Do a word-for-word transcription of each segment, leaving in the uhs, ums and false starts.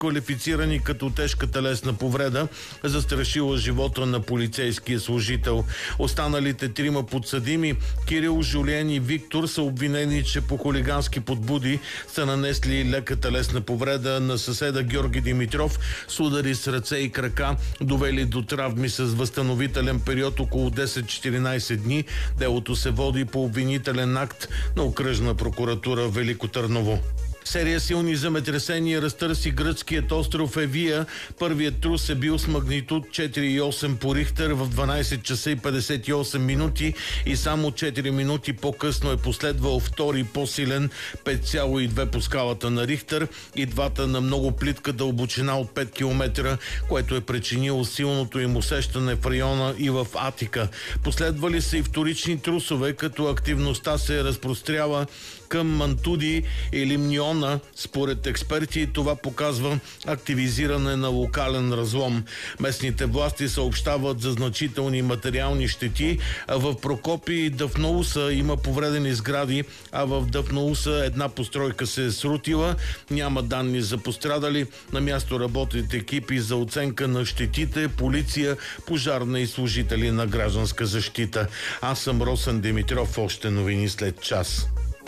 квалифицирани като тежка телесна повреда, застрашила живота на полицейския служител. Останалите трима подсъдими, Кирил, Жулиен и Виктор, са обвинени, че по хулигански подбуди са нанесли лека телесна повреда на съседа Георги Димитров с удари с ръце и крака, довели до травми с възстановителен период около десет-четиринайсет дни. Делото се води по обвинителен акт на Окръжна прокуратура Велико Търново. Серия силни земетресения разтърси гръцкият остров Евия. Първият трус е бил с магнитуд четири и осем по Рихтер в дванайсет часа и петдесет и осем минути и само четири минути по-късно е последвал втори по-силен пет цяло и две по скалата на Рихтер, и двата на много плитка дълбочина от пет километра, което е причинило силното им усещане в района и в Атика. Последвали са и вторични трусове, като активността се разпрострява към Мантуди или Мниона. Според експерти това показва активизиране на локален разлом. Местните власти съобщават за значителни материални щети. В Прокопи и Дафнауса има повредени сгради, а в Дафнауса една постройка се е срутила. Няма данни за пострадали. На място работят екипи за оценка на щетите, полиция, пожарна и служители на гражданска защита. Аз съм Росен Димитров. Още новини след час.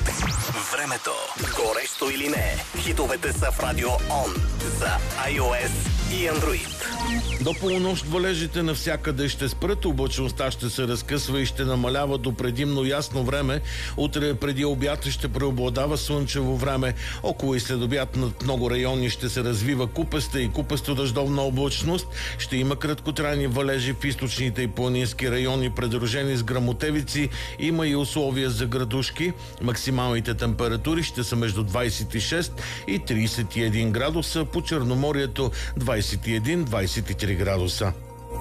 Времето. Горещо или не? Хитовете са в Радио Он за iOS и Android. До полунощ валежите навсякъде ще спрат, облачността ще се разкъсва и ще намалява до предимно ясно време. Утре преди обяд ще преобладава слънчево време. Около и след обяд над много райони ще се развива купеста и купесто дъждовна облачност. Ще има краткотрайни валежи в източните и планински райони, придружени с гръмотевици. Има и условия за градушки. Максималните температури ще са между двайсет и шест и трийсет и един градуса, по Черноморието двайсет и един до двайсет и три градуса.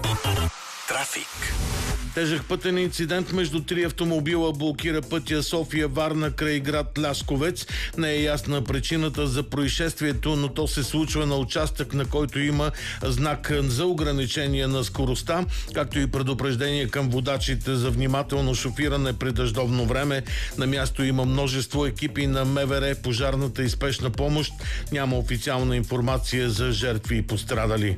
Трафик. Тежък пътен инцидент между три автомобила блокира пътя София-Варна край град Лясковец. Не е ясна причината за происшествието, но то се случва на участък, на който има знак за ограничение на скоростта, както и предупреждение към водачите за внимателно шофиране при дъждовно време. На място има множество екипи на МВР, пожарната и спешна помощ. Няма официална информация за жертви и пострадали.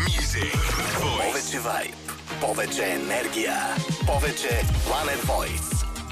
Повече вайб, повече енергия, повече Planet Voice.